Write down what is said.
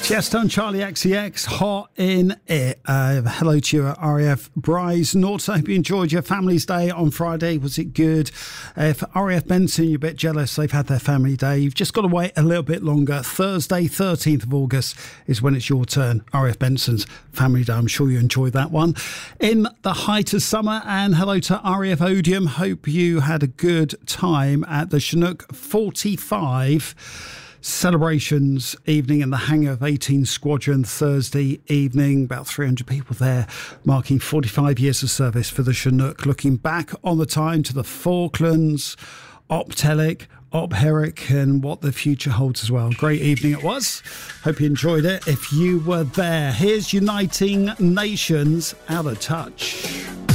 Cheston, Charlie XCX, hot in it. Hello to you, RAF Bryce Norton. I hope you enjoyed your family's day on Friday. Was it good? For RAF Benson, you're a bit jealous. They've had their family day. You've just got to wait a little bit longer. Thursday, 13th of August is when it's your turn. RAF Benson's family day. I'm sure you enjoyed that one. In the height of summer, and hello to RAF Odium. Hope you had a good time at the Chinook 45 celebrations evening in the hangar of 18 Squadron Thursday evening. About 300 people there, marking 45 years of service for the Chinook. Looking back on the time to the Falklands, Optelic, Op Herrick, and what the future holds as well. Great evening it was. Hope you enjoyed it if you were there. Here's Uniting Nations, Out of Touch.